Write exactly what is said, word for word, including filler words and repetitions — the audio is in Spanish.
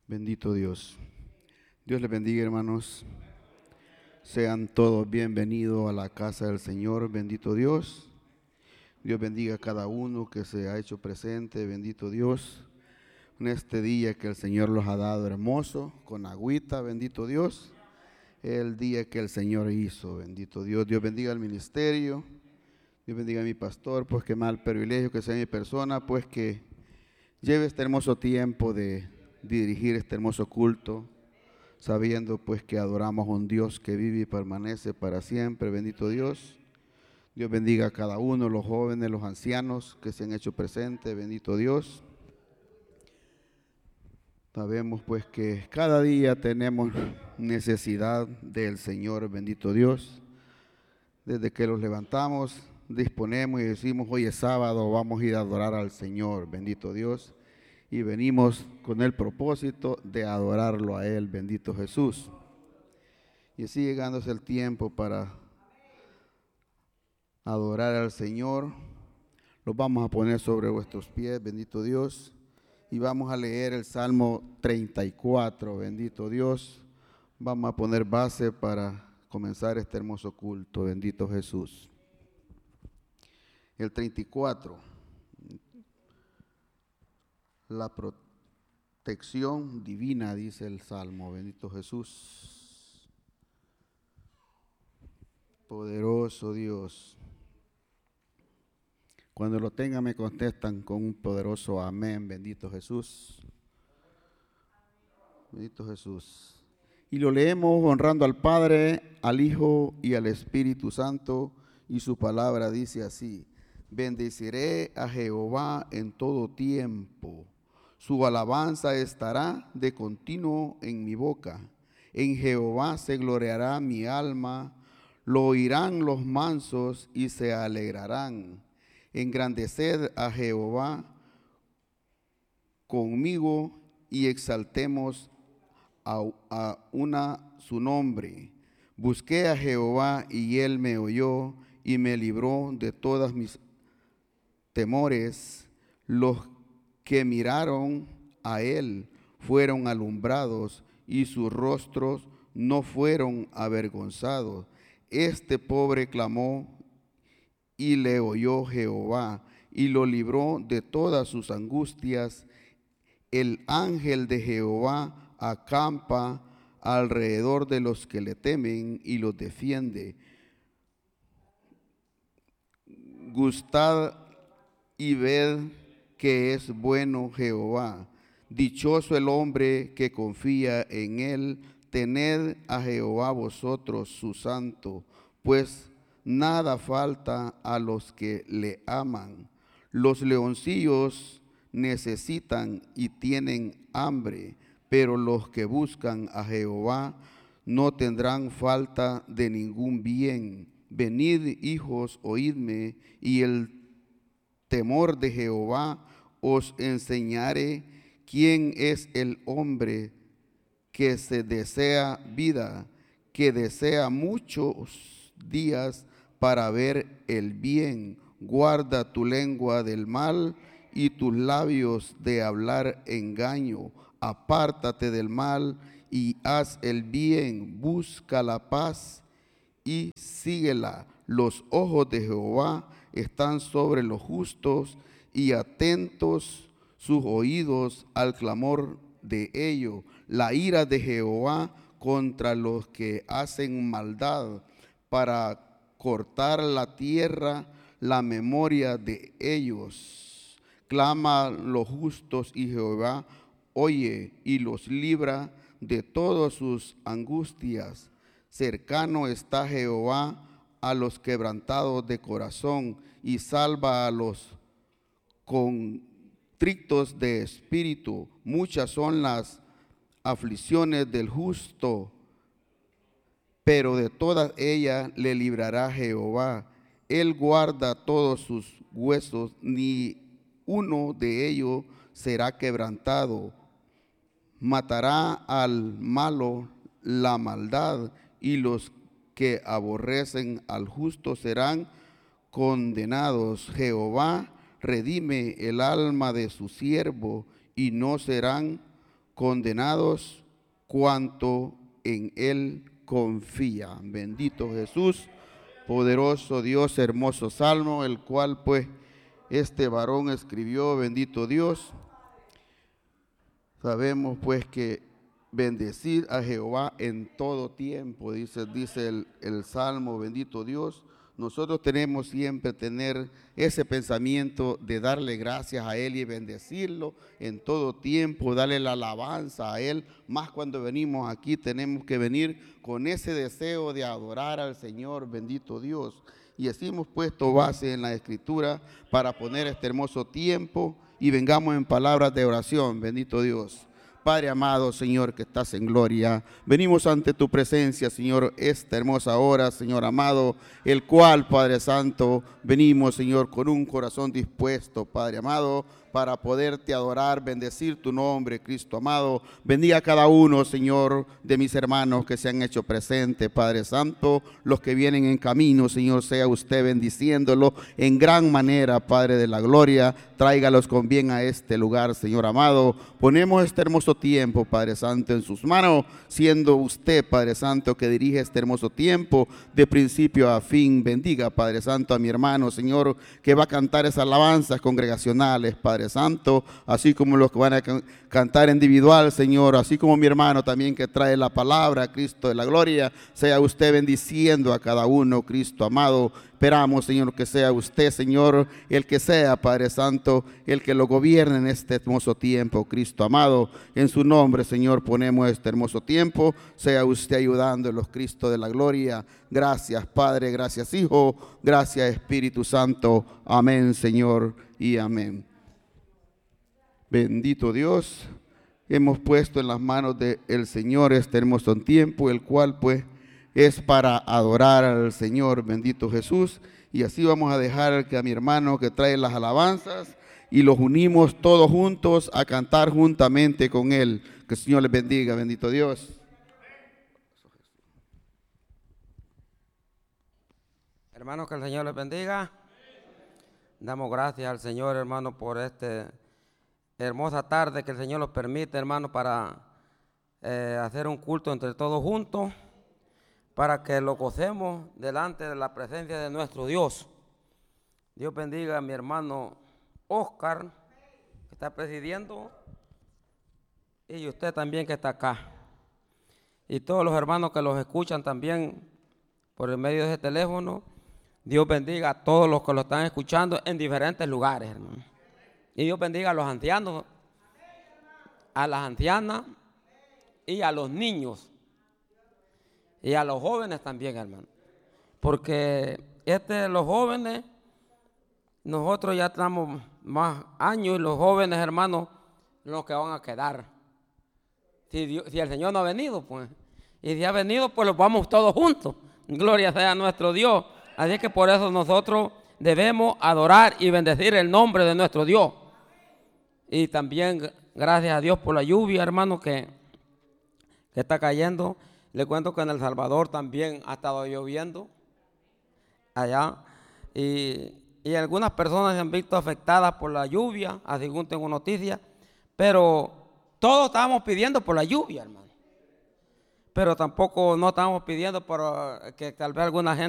Bendito Dios. Dios les bendiga, hermanos. Sean todos bienvenidos a la casa del Señor. Bendito Dios. Dios bendiga a cada uno que se ha hecho presente. Bendito Dios. En este día que el Señor los ha dado hermoso, con agüita. Bendito Dios. El día que el Señor hizo. Bendito Dios. Dios bendiga al ministerio. Dios bendiga a mi pastor. Pues qué mal privilegio que sea mi persona. Pues que lleve este hermoso tiempo de dirigir este hermoso culto, sabiendo pues que adoramos a un Dios que vive y permanece para siempre. Bendito Dios. Dios bendiga a cada uno, los jóvenes, los ancianos que se han hecho presentes. Bendito Dios. Sabemos pues que cada día tenemos necesidad del Señor. Bendito Dios. Desde que los levantamos, disponemos y decimos: hoy es sábado, vamos a ir a adorar al Señor. Bendito Dios. Y venimos con el propósito de adorarlo a Él, bendito Jesús. Y así llegándose el tiempo para adorar al Señor, los vamos a poner sobre vuestros pies, bendito Dios. Y vamos a leer el Salmo treinta y cuatro, bendito Dios. Vamos a poner base para comenzar este hermoso culto, bendito Jesús. El treinta y cuatro. La protección divina, dice el Salmo, bendito Jesús. Poderoso Dios. Cuando lo tengan me contestan con un poderoso amén, bendito Jesús. Bendito Jesús. Y lo leemos honrando al Padre, al Hijo y al Espíritu Santo, y su palabra dice así: bendeciré a Jehová en todo tiempo. Su alabanza estará de continuo en mi boca. En Jehová se gloriará mi alma. Lo oirán los mansos y se alegrarán. Engrandeced a Jehová conmigo y exaltemos a, a una su nombre. Busqué a Jehová y él me oyó y me libró de todas mis temores. Los que miraron a él fueron alumbrados y sus rostros no fueron avergonzados. Este pobre clamó y le oyó Jehová y lo libró de todas sus angustias. El ángel de Jehová acampa alrededor de los que le temen y los defiende. Gustad y ved que es bueno Jehová. Dichoso el hombre que confía en él. Tened a Jehová vosotros su santo, pues nada falta a los que le aman. Los leoncillos necesitan y tienen hambre, pero los que buscan a Jehová no tendrán falta de ningún bien. Venid, hijos, oídme, y el temor de Jehová os enseñaré. Quién es el hombre que se desea vida, que desea muchos días para ver el bien. Guarda tu lengua del mal y tus labios de hablar engaño. Apártate del mal y haz el bien. Busca la paz y síguela. Los ojos de Jehová están sobre los justos y atentos sus oídos al clamor de ellos. La ira de Jehová contra los que hacen maldad, para cortar la tierra la memoria de ellos. Clama los justos y Jehová oye y los libra de todas sus angustias. Cercano está Jehová a los quebrantados de corazón y salva a los contritos de espíritu. Muchas son las aflicciones del justo, pero de todas ellas le librará Jehová. Él guarda todos sus huesos, ni uno de ellos será quebrantado. Matará al malo la maldad, y los que aborrecen al justo serán condenados. Jehová redime el alma de su siervo, y no serán condenados cuanto en él confía. Bendito Jesús, poderoso Dios, hermoso salmo, el cual pues este varón escribió. Bendito Dios. Sabemos pues que bendecir a Jehová en todo tiempo, dice, dice el, el salmo, bendito Dios. Nosotros tenemos siempre tener ese pensamiento de darle gracias a Él y bendecirlo en todo tiempo, darle la alabanza a Él. Más cuando venimos aquí tenemos que venir con ese deseo de adorar al Señor, bendito Dios. Y así hemos puesto base en la Escritura para poner este hermoso tiempo y vengamos en palabras de oración, bendito Dios. Padre amado, Señor, que estás en gloria, venimos ante tu presencia, Señor, esta hermosa hora, Señor amado, el cual, Padre Santo, venimos, Señor, con un corazón dispuesto, Padre amado, para poderte adorar, bendecir tu nombre, Cristo amado. Bendiga a cada uno, Señor, de mis hermanos que se han hecho presentes, Padre Santo, los que vienen en camino, Señor, sea usted bendiciéndolo en gran manera, Padre de la gloria. Tráigalos con bien a este lugar, Señor amado. Ponemos este hermoso tiempo, Padre Santo, en sus manos, siendo usted, Padre Santo, que dirige este hermoso tiempo de principio a fin. Bendiga, Padre Santo, a mi hermano, Señor, que va a cantar esas alabanzas congregacionales, Padre Santo, así como los que van a can cantar individual, Señor, así como mi hermano también que trae la palabra, Cristo de la gloria. Sea usted bendiciendo a cada uno, Cristo amado. Esperamos, Señor, que sea usted, Señor, el que sea, Padre Santo, el que lo gobierne en este hermoso tiempo, Cristo amado. En su nombre, Señor, ponemos este hermoso tiempo. Sea usted ayudándolos, Cristo de la gloria. Gracias, Padre, gracias, Hijo, gracias, Espíritu Santo. Amén, Señor, y amén. Bendito Dios. Hemos puesto en las manos del Señor este hermoso tiempo, el cual, pues, es para adorar al Señor, bendito Jesús. Y así vamos a dejar que a mi hermano que trae las alabanzas y los unimos todos juntos a cantar juntamente con él. Que el Señor les bendiga, bendito Dios. Hermanos, que el Señor les bendiga. Damos gracias al Señor, hermano, por esta hermosa tarde que el Señor nos permite, hermano, para eh, hacer un culto entre todos juntos, para que lo gocemos delante de la presencia de nuestro Dios. Dios bendiga a mi hermano Oscar, que está presidiendo, y usted también que está acá. Y todos los hermanos que los escuchan también por el medio de ese teléfono. Dios bendiga a todos los que lo están escuchando en diferentes lugares, hermano. Y Dios bendiga a los ancianos, a las ancianas y a los niños. Y a los jóvenes también, hermano. Porque este, los jóvenes, nosotros ya estamos más años y los jóvenes, hermanos, los que van a quedar. Si, Dios, si el Señor no ha venido, pues. Y si ha venido, pues los vamos todos juntos. Gloria sea a nuestro Dios. Así que por eso nosotros debemos adorar y bendecir el nombre de nuestro Dios. Y también gracias a Dios por la lluvia, hermano, que, que está cayendo. Le cuento que en El Salvador también ha estado lloviendo allá y, y algunas personas se han visto afectadas por la lluvia, así según tengo noticias, pero todos estábamos pidiendo por la lluvia, hermano. Pero tampoco no estamos pidiendo por que tal vez alguna gente